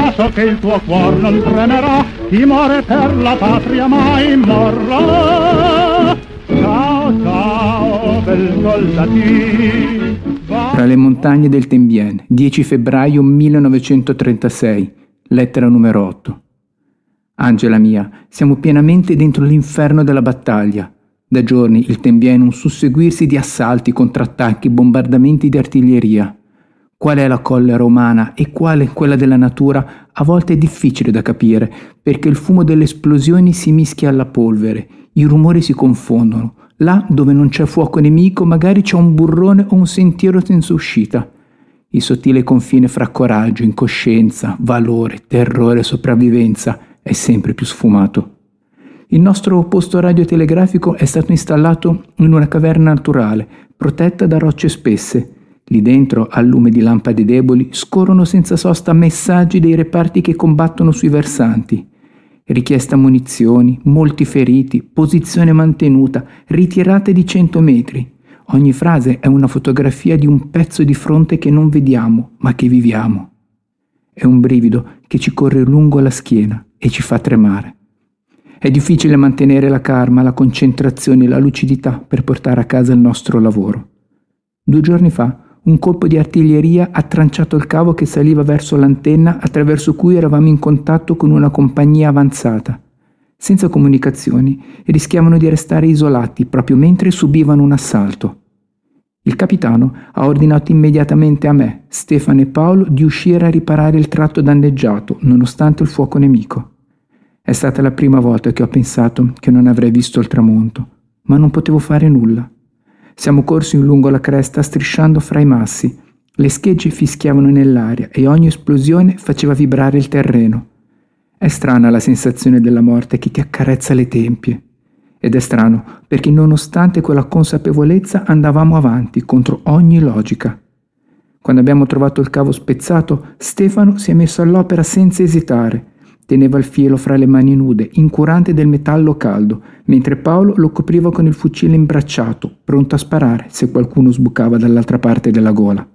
so che il tuo cuor non tremerà, chi muore per la patria mai morrà. Ciao, ciao, bel soldati. Tra le montagne del Tembien, 10 febbraio 1936, lettera numero 8. Angela mia, siamo pienamente dentro l'inferno della battaglia. Da giorni il Tembien è un susseguirsi di assalti, contrattacchi, bombardamenti di artiglieria. Qual è la collera umana e quale quella della natura a volte è difficile da capire, perché il fumo delle esplosioni si mischia alla polvere, i rumori si confondono. Là dove non c'è fuoco nemico magari c'è un burrone o un sentiero senza uscita. Il sottile confine fra coraggio, incoscienza, valore, terrore e sopravvivenza è sempre più sfumato. Il nostro posto radiotelegrafico è stato installato in una caverna naturale, protetta da rocce spesse. Lì dentro, al lume di lampade deboli, scorrono senza sosta messaggi dei reparti che combattono sui versanti. Richiesta munizioni, molti feriti, posizione mantenuta, ritirate di 100 metri. Ogni frase è una fotografia di un pezzo di fronte che non vediamo, ma che viviamo. È un brivido che ci corre lungo la schiena e ci fa tremare. È difficile mantenere la calma, la concentrazione e la lucidità per portare a casa il nostro lavoro. 2 giorni fa, un colpo di artiglieria ha tranciato il cavo che saliva verso l'antenna attraverso cui eravamo in contatto con una compagnia avanzata. Senza comunicazioni, rischiavano di restare isolati proprio mentre subivano un assalto. Il capitano ha ordinato immediatamente a me, Stefano e Paolo di uscire a riparare il tratto danneggiato, nonostante il fuoco nemico. È stata la prima volta che ho pensato che non avrei visto il tramonto, ma non potevo fare nulla. Siamo corsi lungo la cresta strisciando fra i massi. Le schegge fischiavano nell'aria e ogni esplosione faceva vibrare il terreno. È strana la sensazione della morte che ti accarezza le tempie. Ed è strano perché nonostante quella consapevolezza andavamo avanti contro ogni logica. Quando abbiamo trovato il cavo spezzato, Stefano si è messo all'opera senza esitare. Teneva il filo fra le mani nude, incurante del metallo caldo, mentre Paolo lo copriva con il fucile imbracciato, pronto a sparare se qualcuno sbucava dall'altra parte della gola.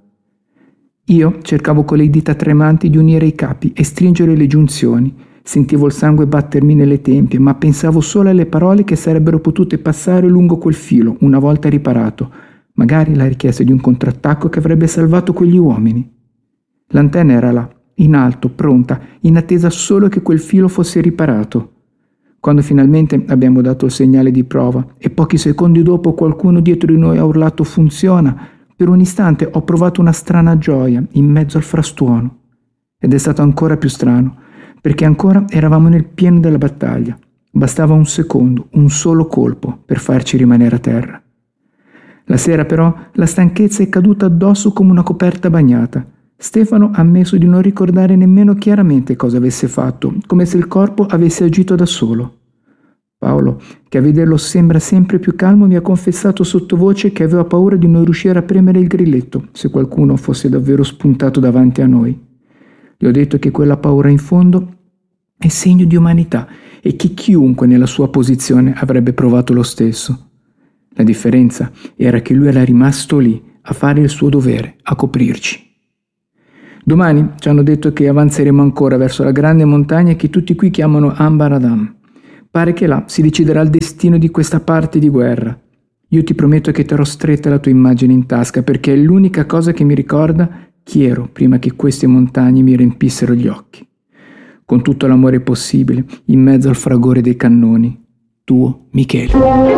Io cercavo con le dita tremanti di unire i capi e stringere le giunzioni. Sentivo il sangue battermi nelle tempie, ma pensavo solo alle parole che sarebbero potute passare lungo quel filo, una volta riparato. Magari la richiesta di un contrattacco che avrebbe salvato quegli uomini. L'antenna era là, in alto, pronta, in attesa solo che quel filo fosse riparato. Quando finalmente abbiamo dato il segnale di prova e pochi secondi dopo qualcuno dietro di noi ha urlato "funziona", per un istante ho provato una strana gioia in mezzo al frastuono. Ed è stato ancora più strano, perché ancora eravamo nel pieno della battaglia. Bastava un secondo, un solo colpo per farci rimanere a terra. La sera però la stanchezza è caduta addosso come una coperta bagnata. Stefano ha ammesso di non ricordare nemmeno chiaramente cosa avesse fatto, come se il corpo avesse agito da solo. Paolo, che a vederlo sembra sempre più calmo, mi ha confessato sottovoce che aveva paura di non riuscire a premere il grilletto se qualcuno fosse davvero spuntato davanti a noi. Gli ho detto che quella paura in fondo è segno di umanità e che chiunque nella sua posizione avrebbe provato lo stesso. La differenza era che lui era rimasto lì a fare il suo dovere, a coprirci. Domani ci hanno detto che avanzeremo ancora verso la grande montagna che tutti qui chiamano Ambaradam. Pare che là si deciderà il destino di questa parte di guerra. Io ti prometto che terrò stretta la tua immagine in tasca perché è l'unica cosa che mi ricorda chi ero prima che queste montagne mi riempissero gli occhi. Con tutto l'amore possibile, in mezzo al fragore dei cannoni. Tuo Michele.